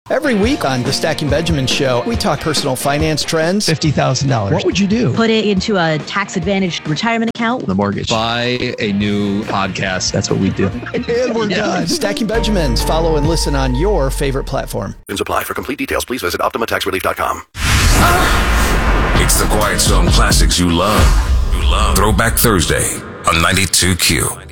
Every week on the Stacking Benjamin Show, we talk personal finance trends. $50,000. What would you do? Put it into a tax-advantaged retirement account. The mortgage. Buy a new podcast. That's what we do. And we're done. Stacking Benjamins. Follow and listen on your favorite platform. Apply. For complete details, please visit OptimaTaxRelief.com. It's the Quiet Storm classics you love. Throwback Thursday on 92Q.